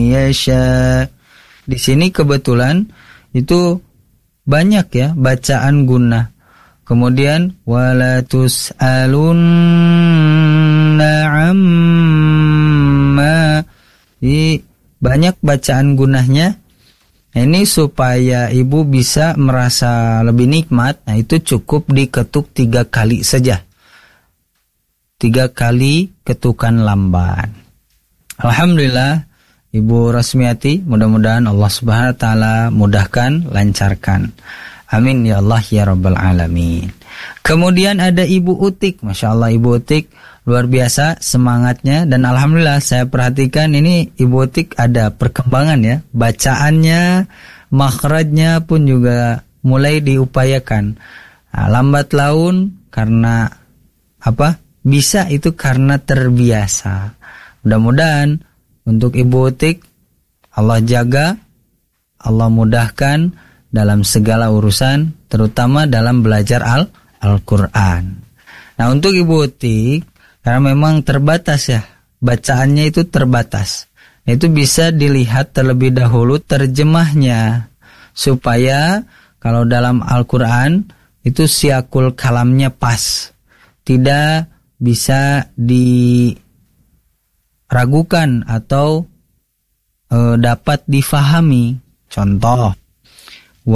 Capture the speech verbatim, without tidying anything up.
yasha. Di sini kebetulan itu banyak ya bacaan gunnah. Kemudian wala tus'alunna amma. Jadi banyak bacaan gunnahnya. Ini supaya ibu bisa merasa lebih nikmat. Nah itu cukup diketuk tiga kali saja. Tiga kali ketukan lamban. Alhamdulillah Ibu Rasmiati, mudah-mudahan Allah Subhanahu wa taala mudahkan, lancarkan. Amin ya Allah ya rabbal alamin. Kemudian ada Ibu Utik, Masya Allah Ibu Utik luar biasa semangatnya, dan alhamdulillah saya perhatikan ini Ibu Utik ada perkembangan ya, bacaannya, makhrajnya pun juga mulai diupayakan. Nah, lambat laun karena apa? Bisa itu karena terbiasa. Mudah-mudahan untuk Ibu Utik Allah jaga, Allah mudahkan dalam segala urusan, terutama dalam belajar Al Al-Quran. Nah untuk Ibu Utik, karena memang terbatas ya, bacaannya itu terbatas. Nah, itu bisa dilihat terlebih dahulu terjemahnya, supaya kalau dalam Al-Quran itu siakul kalamnya pas, tidak bisa diragukan atau e, dapat difahami. Contoh,